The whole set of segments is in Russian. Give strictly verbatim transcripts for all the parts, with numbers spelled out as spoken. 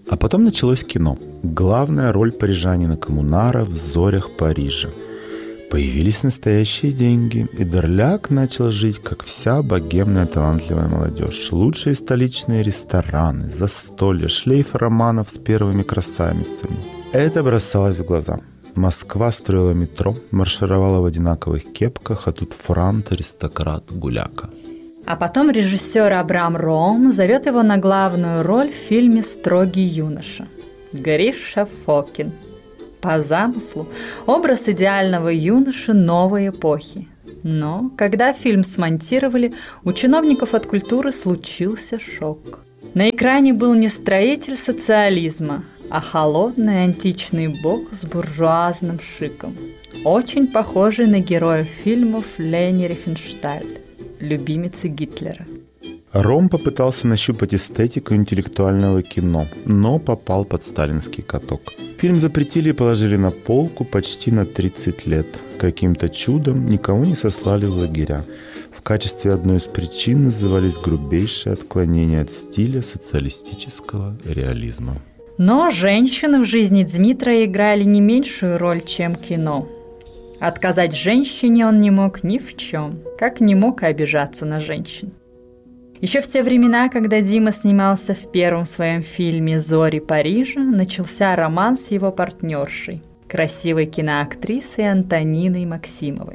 А потом началось кино. Главная роль парижанина-коммунара в «Зорях Парижа». Появились настоящие деньги, и Дарляк начал жить, как вся богемная талантливая молодежь. Лучшие столичные рестораны, застолья, шлейф романов с первыми красавицами. Это бросалось в глаза. Москва строила метро, маршировала в одинаковых кепках, а тут франт, аристократ, гуляка. А потом режиссер Абрам Ром зовет его на главную роль в фильме «Строгий юноша». Гриша Фокин. По замыслу, образ идеального юноши новой эпохи. Но, когда фильм смонтировали, у чиновников от культуры случился шок. На экране был не строитель социализма, а холодный античный бог с буржуазным шиком, очень похожий на героя фильмов Лени Рифеншталь, любимицы Гитлера. Ром попытался нащупать эстетику интеллектуального кино, но попал под сталинский каток. Фильм запретили и положили на полку почти на тридцать лет. Каким-то чудом никого не сослали в лагеря. В качестве одной из причин назывались грубейшие отклонения от стиля социалистического реализма. Но женщины в жизни Дмитрия играли не меньшую роль, чем кино. Отказать женщине он не мог ни в чем, как не мог и обижаться на женщин. Еще в те времена, когда Дима снимался в первом своем фильме «Зори Парижа», начался роман с его партнершей, красивой киноактрисой Антониной Максимовой.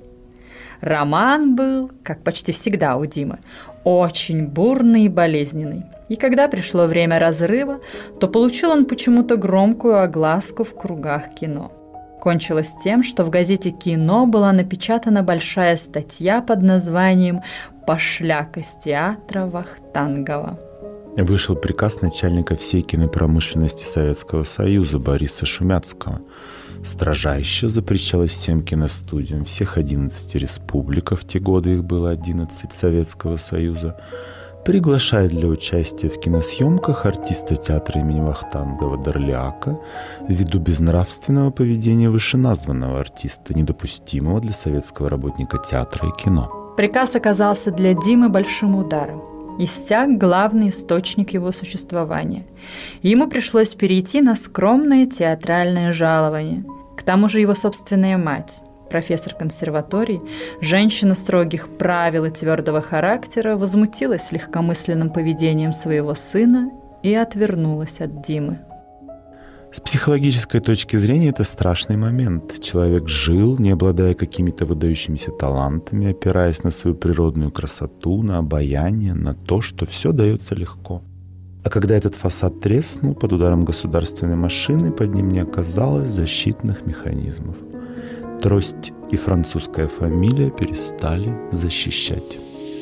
Роман был, как почти всегда у Димы, очень бурный и болезненный. И когда пришло время разрыва, то получил он почему-то громкую огласку в кругах кино. Кончилось тем, что в газете «Кино» была напечатана большая статья под названием «Пошляк из театра Вахтангова». Вышел приказ начальника всей кинопромышленности Советского Союза Бориса Шумяцкого. Строжайше запрещалось всем киностудиям всех одиннадцати республик, в те годы их было одиннадцать Советского Союза, приглашает для участия в киносъемках артиста театра имени Вахтангова Дарляка ввиду безнравственного поведения вышеназванного артиста, недопустимого для советского работника театра и кино. Приказ оказался для Димы большим ударом. Иссяк главный источник его существования. Ему пришлось перейти на скромное театральное жалование. К тому же его собственная мать, профессор консерватории, женщина строгих правил и твердого характера, возмутилась легкомысленным поведением своего сына и отвернулась от Димы. С психологической точки зрения это страшный момент. Человек жил, не обладая какими-то выдающимися талантами, опираясь на свою природную красоту, на обаяние, на то, что все дается легко. А когда этот фасад треснул под ударом государственной машины, под ним не оказалось защитных механизмов. Трость и французская фамилия перестали защищать.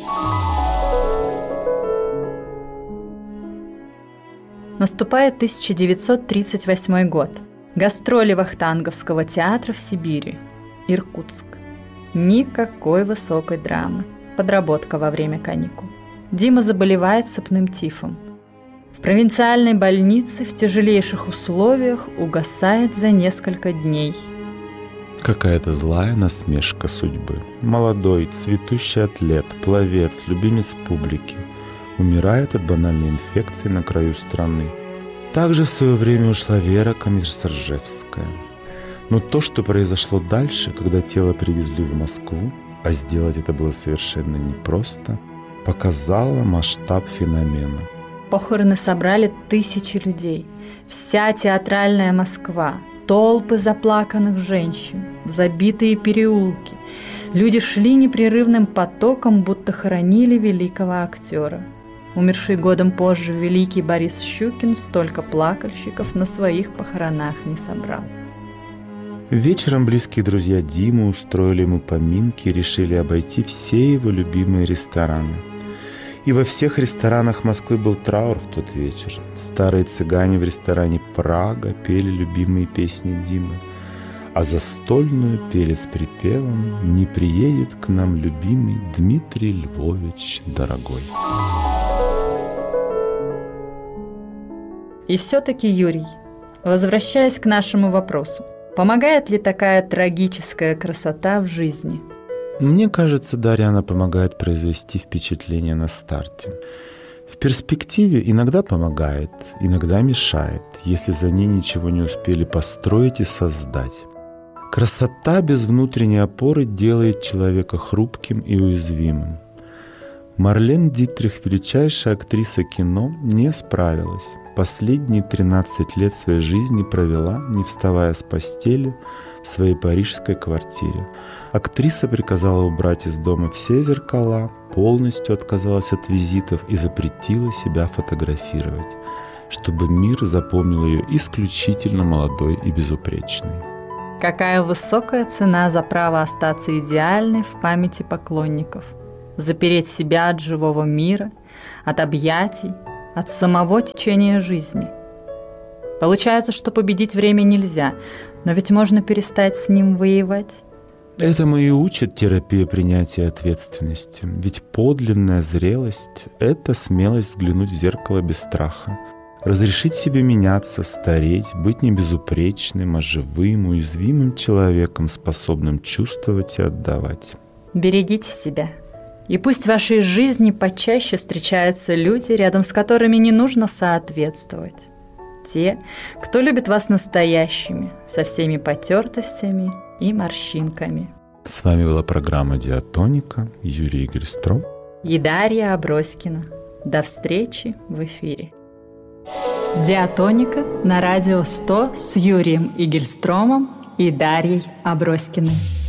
Наступает тысяча девятьсот тридцать восьмой год. Гастроли Вахтанговского театра в Сибири. Иркутск. Никакой высокой драмы. Подработка во время каникул. Дима заболевает сыпным тифом. В провинциальной больнице в тяжелейших условиях угасает за несколько дней. Какая-то злая насмешка судьбы. Молодой, цветущий атлет, пловец, любимец публики умирает от банальной инфекции на краю страны. Также в свое время ушла Вера Комиссаржевская. Но то, что произошло дальше, когда тело привезли в Москву, а сделать это было совершенно непросто, показало масштаб феномена. Похороны собрали тысячи людей. Вся театральная Москва, толпы заплаканных женщин, забитые переулки. Люди шли непрерывным потоком, будто хоронили великого актера. Умерший годом позже великий Борис Щукин столько плакальщиков на своих похоронах не собрал. Вечером близкие друзья Димы устроили ему поминки и решили обойти все его любимые рестораны. И во всех ресторанах Москвы был траур в тот вечер. Старые цыгане в ресторане «Прага» пели любимые песни Димы, а застольную пели с припевом «Не приедет к нам любимый Дмитрий Львович дорогой». И все-таки, Юрий, возвращаясь к нашему вопросу, помогает ли такая трагическая красота в жизни? Мне кажется, Дарья, она помогает произвести впечатление на старте. В перспективе иногда помогает, иногда мешает, если за ней ничего не успели построить и создать. Красота без внутренней опоры делает человека хрупким и уязвимым. Марлен Дитрих, величайшая актриса кино, не справилась. Последние тринадцать лет своей жизни провела, не вставая с постели, в своей парижской квартире. Актриса приказала убрать из дома все зеркала, полностью отказалась от визитов и запретила себя фотографировать, чтобы мир запомнил ее исключительно молодой и безупречной. Какая высокая цена за право остаться идеальной в памяти поклонников, запереть себя от живого мира, от объятий, от самого течения жизни. Получается, что победить время нельзя, но ведь можно перестать с ним воевать. Этому и учит терапия принятия ответственности. Ведь подлинная зрелость – это смелость взглянуть в зеркало без страха, разрешить себе меняться, стареть, быть не безупречным, а живым, уязвимым человеком, способным чувствовать и отдавать. Берегите себя. И пусть в вашей жизни почаще встречаются люди, рядом с которыми не нужно соответствовать. Те, кто любит вас настоящими, со всеми потертостями и морщинками. С вами была программа «Диатоника», Юрий Игельстром и Дарья Аброськина. До встречи в эфире. «Диатоника» на радио сто с Юрием Игельстромом и Дарьей Аброськиной.